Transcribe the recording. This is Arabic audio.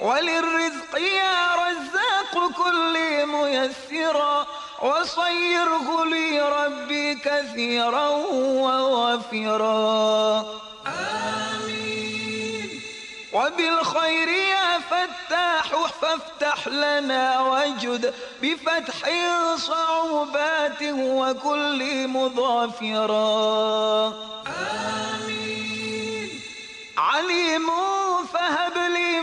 وللرزق يا رزاق كل ميسرا، وصيره لي ربي كثيرا ووافرا. آمين. وبالخير يا فتاح فافتح لنا وجد بفتح صعوبات وكل مظافرا. آمين. عليم فهب لي